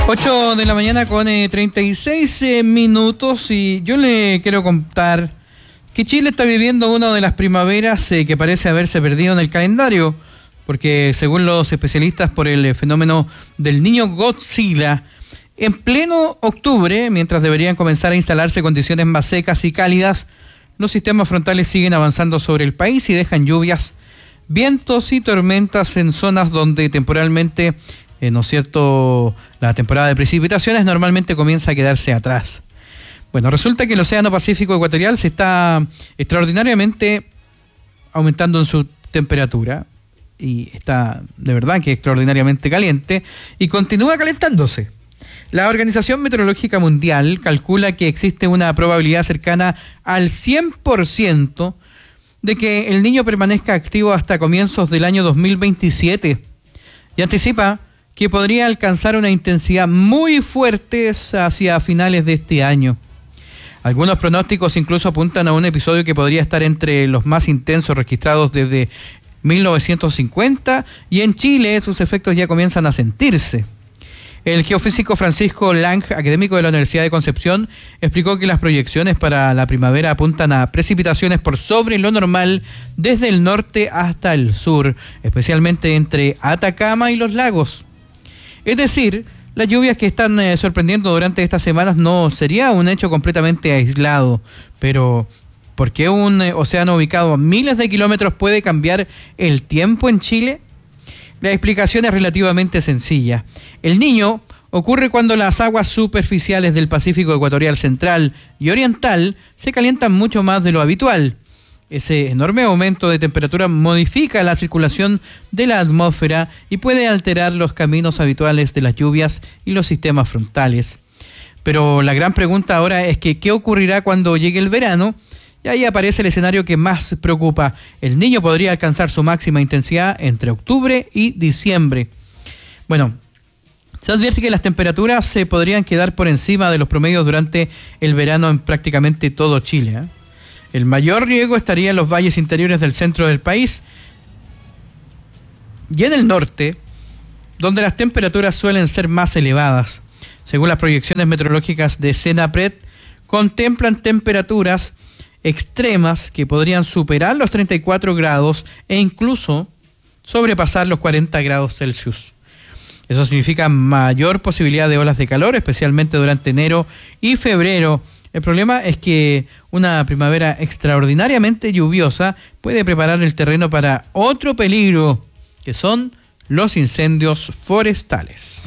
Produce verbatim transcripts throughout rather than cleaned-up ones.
ocho de la mañana con eh, treinta y seis eh, minutos y yo le quiero contar que Chile está viviendo una de las primaveras eh, que parece haberse perdido en el calendario, porque según los especialistas por el fenómeno del niño Godzilla, en pleno octubre, mientras deberían comenzar a instalarse condiciones más secas y cálidas, los sistemas frontales siguen avanzando sobre el país y dejan lluvias, vientos y tormentas en zonas donde temporalmente, eh, ¿no es cierto?, la temporada de precipitaciones normalmente comienza a quedarse atrás. Bueno, resulta que el Océano Pacífico Ecuatorial se está extraordinariamente aumentando en su temperatura y está de verdad que extraordinariamente caliente y continúa calentándose. La Organización Meteorológica Mundial calcula que existe una probabilidad cercana al cien por ciento de que el niño permanezca activo hasta comienzos del año dos mil veintisiete y anticipa que podría alcanzar una intensidad muy fuerte hacia finales de este año. Algunos pronósticos incluso apuntan a un episodio que podría estar entre los más intensos registrados desde mil novecientos cincuenta y en Chile sus efectos ya comienzan a sentirse. El geofísico Francisco Lang, académico de la Universidad de Concepción, explicó que las proyecciones para la primavera apuntan a precipitaciones por sobre lo normal desde el norte hasta el sur, especialmente entre Atacama y los lagos. Es decir, las lluvias que están eh, sorprendiendo durante estas semanas no sería un hecho completamente aislado, pero ¿por qué un eh, océano ubicado a miles de kilómetros puede cambiar el tiempo en Chile? La explicación es relativamente sencilla. El Niño ocurre cuando las aguas superficiales del Pacífico Ecuatorial Central y Oriental se calientan mucho más de lo habitual. Ese enorme aumento de temperatura modifica la circulación de la atmósfera y puede alterar los caminos habituales de las lluvias y los sistemas frontales. Pero la gran pregunta ahora es que ¿qué ocurrirá cuando llegue el verano? Y ahí aparece el escenario que más preocupa. El Niño podría alcanzar su máxima intensidad entre octubre y diciembre. Bueno, se advierte que las temperaturas se podrían quedar por encima de los promedios durante el verano en prácticamente todo Chile, ¿eh? El mayor riesgo estaría en los valles interiores del centro del país y en el norte, donde las temperaturas suelen ser más elevadas. Según las proyecciones meteorológicas de Senapred, contemplan temperaturas extremas que podrían superar los treinta y cuatro grados e incluso sobrepasar los cuarenta grados Celsius. Eso significa mayor posibilidad de olas de calor, especialmente durante enero y febrero. El problema es que una primavera extraordinariamente lluviosa puede preparar el terreno para otro peligro, que son los incendios forestales.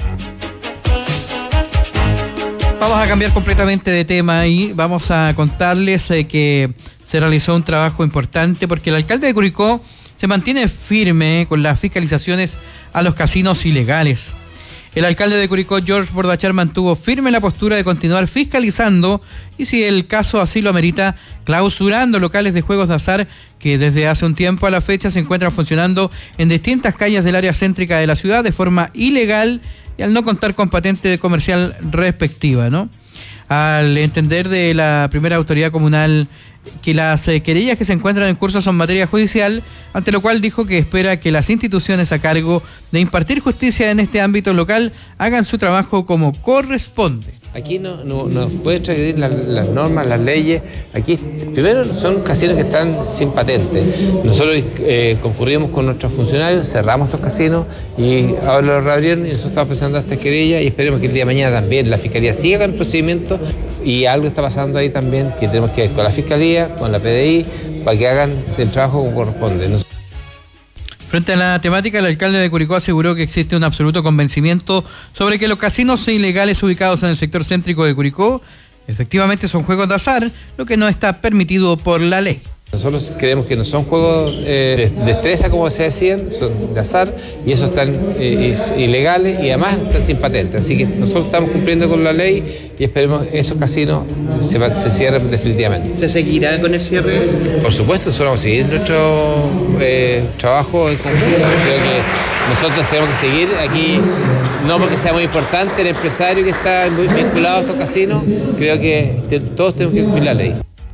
Vamos a cambiar completamente de tema y vamos a contarles eh, que se realizó un trabajo importante porque el alcalde de Curicó se mantiene firme con las fiscalizaciones a los casinos ilegales. El alcalde de Curicó, George Bordachar, mantuvo firme la postura de continuar fiscalizando y, si el caso así lo amerita, clausurando locales de juegos de azar que desde hace un tiempo a la fecha se encuentran funcionando en distintas calles del área céntrica de la ciudad de forma ilegal y al no contar con patente comercial respectiva, ¿no? Al entender de la primera autoridad comunal que las eh, querellas que se encuentran en curso son materia judicial, ante lo cual dijo que espera que las instituciones a cargo de impartir justicia en este ámbito local hagan su trabajo como corresponde. Aquí no, no, no puede transgredir las, las normas, las leyes. Aquí, primero, son casinos que están sin patente. Nosotros eh, concurrimos con nuestros funcionarios, cerramos estos casinos y ahora los reabrieron y nosotros estamos presentando esta querella y esperemos que el día de mañana también la Fiscalía siga con el procedimiento y algo está pasando ahí también que tenemos que ir con la Fiscalía, con la P D I, para que hagan el trabajo como corresponde. Frente a la temática, el alcalde de Curicó aseguró que existe un absoluto convencimiento sobre que los casinos ilegales ubicados en el sector céntrico de Curicó efectivamente son juegos de azar, lo que no está permitido por la ley. Nosotros creemos que no son juegos eh, de destreza, como se decían, son de azar y esos están eh, ilegales y además están sin patente. Así que nosotros estamos cumpliendo con la ley y esperemos que esos casinos se, se cierren definitivamente. ¿Se seguirá con el cierre? Por supuesto, nosotros vamos a seguir nuestro eh, trabajo en conjunto. Creo que nosotros tenemos que seguir aquí, no porque sea muy importante el empresario que está vinculado a estos casinos, creo que todos tenemos que cumplir la ley.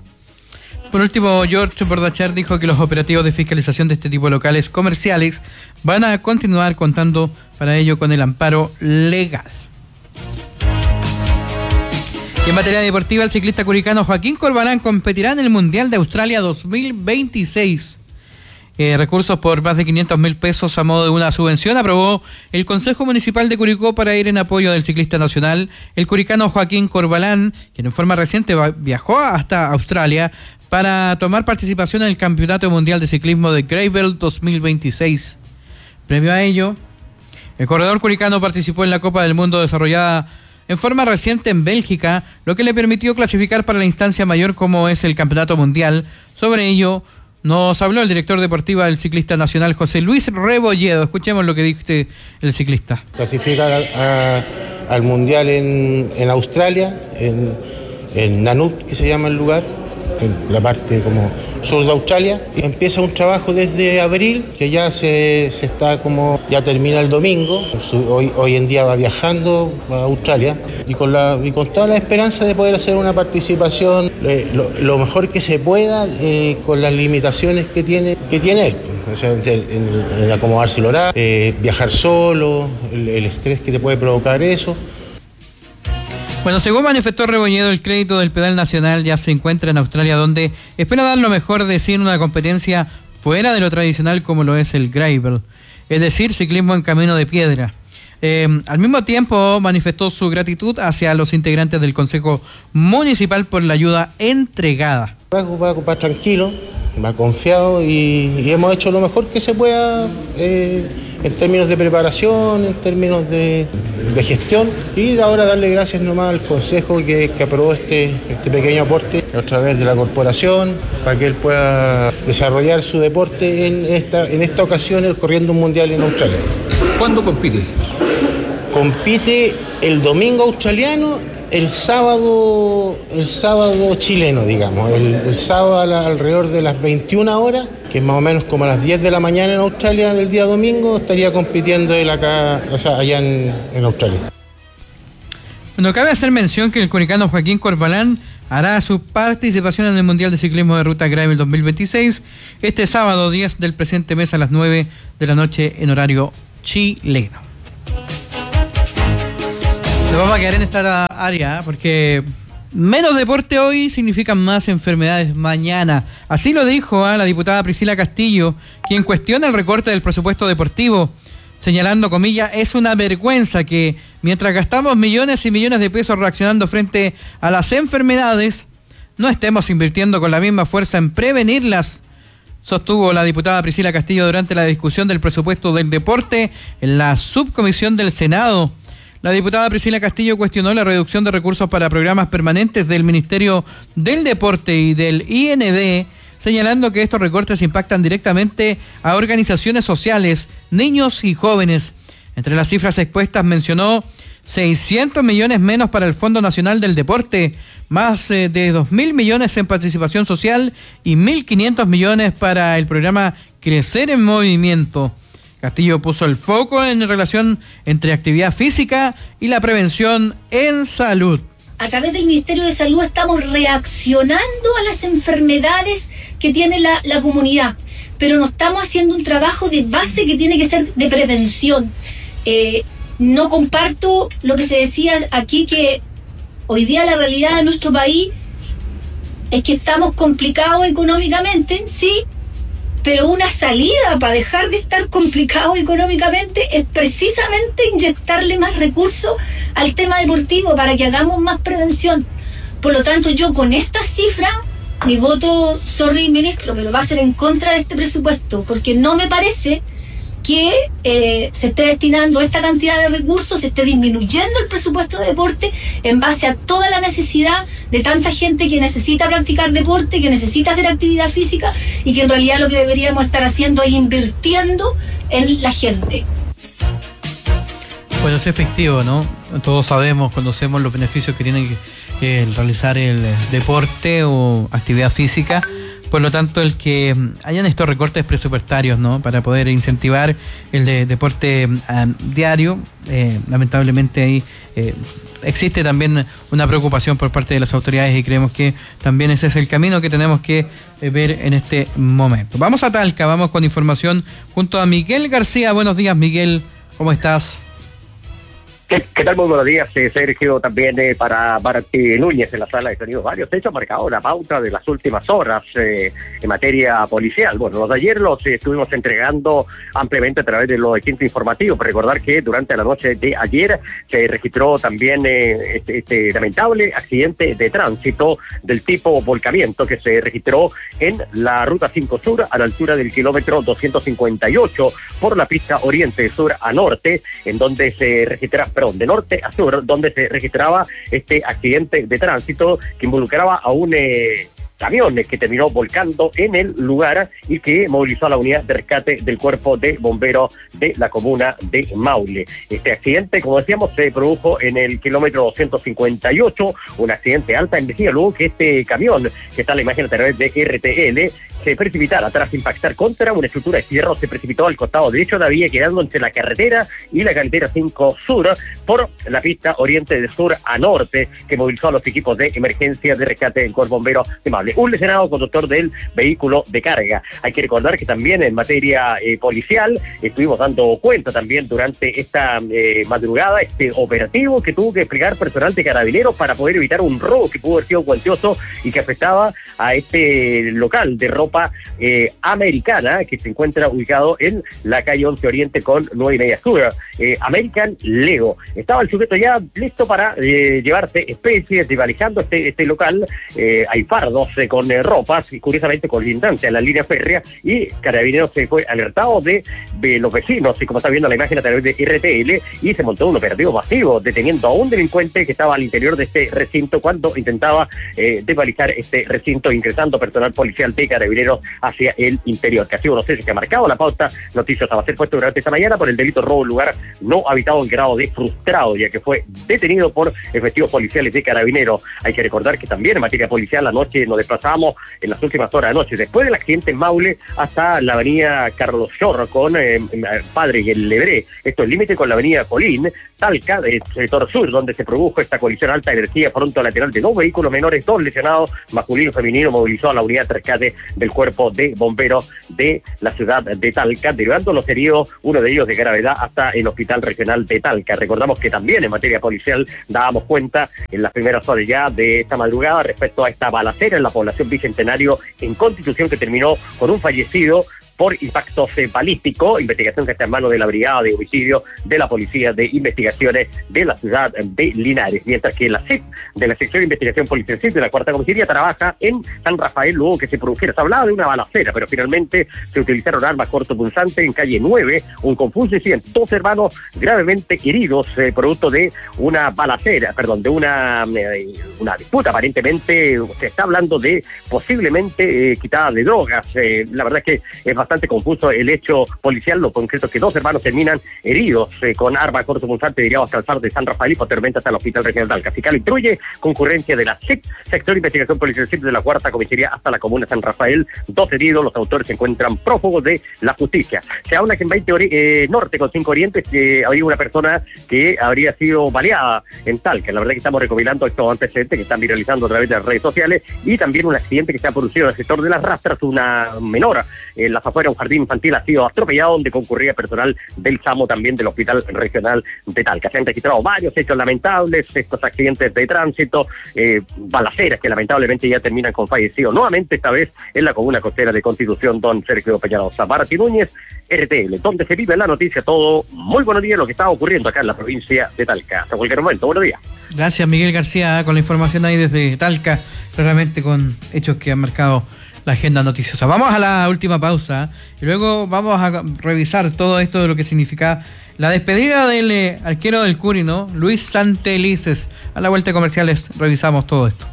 Por último, George Bordachar dijo que los operativos de fiscalización de este tipo de locales comerciales van a continuar contando para ello con el amparo legal. Y en materia deportiva, el ciclista curicano Joaquín Corbalán competirá en el Mundial de Australia dos mil veintiséis. Eh, recursos por más de quinientos mil pesos a modo de una subvención aprobó el Consejo Municipal de Curicó para ir en apoyo del ciclista nacional, el curicano Joaquín Corbalán, quien en forma reciente viajó hasta Australia para tomar participación en el Campeonato Mundial de Ciclismo de Gravel dos mil veintiséis. Previo a ello, el corredor curicano participó en la Copa del Mundo desarrollada en forma reciente en Bélgica, lo que le permitió clasificar para la instancia mayor como es el Campeonato Mundial. Sobre ello nos habló el director deportivo del ciclista nacional José Luis Rebolledo. Escuchemos lo que dice el ciclista. Clasifica a, a, al Mundial en, en Australia, en, en Nanut, que se llama el lugar, en la parte como sur de Australia. Y empieza un trabajo desde abril, que ya se, se está como, ya termina el domingo. Hoy, hoy en día va viajando a Australia y con, la, y con toda la esperanza de poder hacer una participación eh, lo, lo mejor que se pueda, eh, con las limitaciones que tiene, que tiene él. O sea, en, en, en acomodarse el horario, eh, viajar solo, el, el estrés que te puede provocar eso. Bueno, según manifestó Rebolledo, el crédito del pedal nacional ya se encuentra en Australia, donde espera dar lo mejor de sí en una competencia fuera de lo tradicional como lo es el gravel, es decir, ciclismo en camino de piedra. Eh, al mismo tiempo manifestó su gratitud hacia los integrantes del Consejo Municipal por la ayuda entregada. Va, va, va tranquilo, va confiado y, y hemos hecho lo mejor que se pueda eh, en términos de preparación, en términos de, de gestión, y ahora darle gracias nomás al Consejo que, que aprobó este, este pequeño aporte a través de la corporación para que él pueda desarrollar su deporte en esta, en esta ocasión corriendo un mundial en Australia. ¿Cuándo compite? Compite el domingo australiano, el sábado el sábado chileno, digamos. El, el sábado a la, alrededor de las veintiuna horas, que es más o menos como a las diez de la mañana en Australia del día domingo, estaría compitiendo él acá, o sea, allá en, en Australia. Bueno, cabe hacer mención que el curicano Joaquín Corbalán hará su participación en el Mundial de Ciclismo de Ruta Gravel dos mil veintiséis este sábado diez del presente mes a las nueve de la noche en horario chileno. Nos vamos a quedar en esta área porque menos deporte hoy significan más enfermedades mañana. Así lo dijo ¿eh? la diputada Priscila Castillo, quien cuestiona el recorte del presupuesto deportivo, señalando, comillas, es una vergüenza que mientras gastamos millones y millones de pesos reaccionando frente a las enfermedades, no estemos invirtiendo con la misma fuerza en prevenirlas, sostuvo la diputada Priscila Castillo durante la discusión del presupuesto del deporte en la subcomisión del Senado. La diputada Priscila Castillo cuestionó la reducción de recursos para programas permanentes del Ministerio del Deporte y del I N D, señalando que estos recortes impactan directamente a organizaciones sociales, niños y jóvenes. Entre las cifras expuestas mencionó seiscientos millones menos para el Fondo Nacional del Deporte, más eh, de dos mil millones en participación social y mil quinientos millones para el programa Crecer en Movimiento. Castillo puso el foco en relación entre actividad física y la prevención en salud. A través del Ministerio de Salud estamos reaccionando a las enfermedades que tiene la, la comunidad, pero no estamos haciendo un trabajo de base que tiene que ser de prevención. Eh, no comparto lo que se decía aquí, que hoy día la realidad de nuestro país es que estamos complicados económicamente, sí, pero una salida para dejar de estar complicados económicamente es precisamente inyectarle más recursos al tema deportivo para que hagamos más prevención. Por lo tanto, yo con esta cifra, mi voto, sorry ministro, pero va a ser en contra de este presupuesto, porque no me parece que eh, se esté destinando esta cantidad de recursos, se esté disminuyendo el presupuesto de deporte en base a toda la necesidad de tanta gente que necesita practicar deporte, que necesita hacer actividad física y que en realidad lo que deberíamos estar haciendo es invirtiendo en la gente. Bueno, es efectivo, ¿no? Todos sabemos, conocemos los beneficios que tiene que, el realizar el deporte o actividad física. Por lo tanto, el que hayan estos recortes presupuestarios, ¿no?, para poder incentivar el de deporte eh, diario, eh, lamentablemente ahí eh, existe también una preocupación por parte de las autoridades y creemos que también ese es el camino que tenemos que eh, ver en este momento. Vamos a Talca, vamos con información junto a Miguel García. Buenos días, Miguel, ¿cómo estás? ¿Qué, ¿Qué tal? Muy buenos días, eh, Sergio. También eh, para Martí Núñez en la sala de sonido. Varios hechos marcados la pauta de las últimas horas eh, en materia policial. Bueno, los de ayer los eh, estuvimos entregando ampliamente a través de los distintos informativos. Para recordar que durante la noche de ayer se registró también eh, este, este lamentable accidente de tránsito del tipo volcamiento que se registró en la ruta cinco Sur a la altura del kilómetro doscientos cincuenta y ocho por la pista oriente de sur a norte, en donde se registraba, perdón, de norte a sur, donde se registraba este accidente de tránsito que involucraba a un eh, camión que terminó volcando en el lugar y que movilizó a la unidad de rescate del cuerpo de bomberos de la comuna de Maule. Este accidente, como decíamos, se produjo en el kilómetro doscientos cincuenta y ocho, un accidente de alta embestida, luego que este camión, que está en la imagen a través de R T L, se precipitara tras impactar contra una estructura de fierro, se precipitó al costado derecho de la vía, quedando entre la carretera y la carretera cinco Sur por la pista oriente de sur a norte, que movilizó a los equipos de emergencia de rescate del cuerpo bombero de Maule. Un lesionado conductor del vehículo de carga. Hay que recordar que también en materia eh, policial estuvimos dando cuenta también durante esta eh, madrugada, este operativo que tuvo que desplegar personal de carabineros para poder evitar un robo que pudo haber sido cuantioso y que afectaba a este local de ropa eh, americana que se encuentra ubicado en la calle once Oriente con nueve y media Sur. Eh, American Lego. Estaba el sujeto ya listo para eh, llevarse especies, desvalijando este, este local. Eh, hay fardos eh, con eh, ropas y curiosamente con lindancia en la línea férrea, y Carabineros se fue alertado de, de los vecinos, y como está viendo la imagen a través de R T L, y se montó un operativo masivo deteniendo a un delincuente que estaba al interior de este recinto cuando intentaba eh, desvalijar este recinto, ingresando personal policial de Carabineros hacia el interior. Que ha sido uno de los que ha marcado la pauta noticiosa. Va a ser puesto durante esta mañana por el delito robo en lugar no habitado en grado de frustrado, ya que fue detenido por efectivos policiales de Carabineros. Hay que recordar que también en materia policial anoche nos desplazamos en las últimas horas de noche, después del accidente en Maule, hasta la avenida Carlos Shore con eh, Padre y el Lebré. Esto es límite con la avenida Colín, Talca, de sector sur, donde se produjo esta colisión alta energía fronto lateral de dos vehículos menores, dos lesionados, masculino y femenino, movilizó a la unidad de rescate del cuerpo de bomberos de la ciudad de Talca, derivando los heridos, uno de ellos de gravedad, hasta el hospital regional de Talca. Recordamos que también en materia policial dábamos cuenta en las primeras horas ya de esta madrugada respecto a esta balacera en la población Bicentenario en Constitución, que terminó con un fallecido por impactos eh, balísticos, investigación que está en manos de la Brigada de Homicidio de la Policía de Investigaciones de la ciudad de Linares, mientras que la C I P de la Sección de Investigación Policial de la Cuarta Comisaría trabaja en San Rafael luego que se produjera. Se hablaba de una balacera, pero finalmente se utilizaron armas cortopunzantes en calle nueve, un confuso incidente, dos hermanos gravemente heridos, eh, producto de una balacera, perdón, de una, eh, una disputa. Aparentemente se está hablando de posiblemente eh, quitada de drogas. Eh, la verdad es que es bastante confuso el hecho policial. Lo concreto es que dos hermanos terminan heridos eh, con arma cortopunzante dirigidos hasta el faro de San Rafael y posteriormente hasta el hospital regional de Talca. Fiscal instruye concurrencia de la C I P, sector de investigación policial de la Cuarta Comisaría hasta la comuna de San Rafael. Dos heridos, los autores se encuentran prófugos de la justicia. Se habla que en veinte ori- eh, Norte con cinco Orientes eh, habría una persona que habría sido baleada en Talca. La verdad es que estamos recopilando estos antecedentes que están viralizando a través de las redes sociales, y también un accidente que se ha producido en el sector de las Rastras, una menor en las afueras, un jardín infantil ha sido atropellado donde concurría personal del SAMO, también del Hospital Regional de Talca. Se han registrado varios hechos lamentables, estos accidentes de tránsito, eh, balaceras que lamentablemente ya terminan con fallecidos, nuevamente esta vez en la comuna costera de Constitución. Don Sergio Peñalosa, Martí Núñez, R T L, donde se vive la noticia. Todo muy buenos días, lo que está ocurriendo acá en la provincia de Talca. Hasta cualquier momento, buenos días. Gracias, Miguel García, con la información ahí desde Talca, claramente con hechos que han marcado la agenda noticiosa. Vamos a la última pausa y luego vamos a revisar todo esto de lo que significa la despedida del eh, arquero del Curi, ¿no? Luis Santelices. A la vuelta de comerciales revisamos todo esto.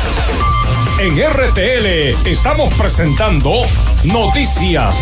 En R T L estamos presentando Noticias.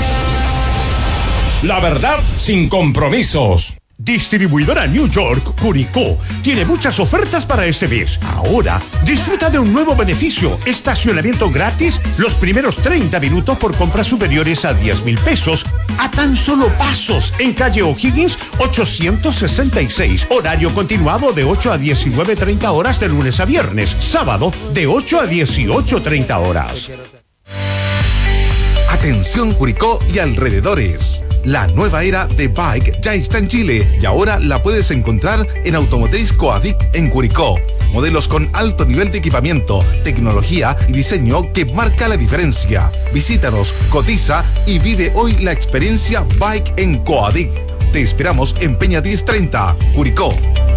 La verdad sin compromisos. Distribuidora New York, Curicó, tiene muchas ofertas para este mes. Ahora, disfruta de un nuevo beneficio: estacionamiento gratis los primeros treinta minutos por compras superiores a diez mil pesos, a tan solo pasos, en calle O'Higgins ochocientos sesenta y seis. Horario continuado de ocho a diecinueve treinta horas de lunes a viernes. Sábado de ocho a dieciocho treinta horas. Atención Curicó y alrededores. La nueva era de bike ya está en Chile y ahora la puedes encontrar en Automotriz Coadic en Curicó. Modelos con alto nivel de equipamiento, tecnología y diseño que marca la diferencia. Visítanos, cotiza y vive hoy la experiencia Bike en Coadic. Te esperamos en Peña diez treinta, Curicó.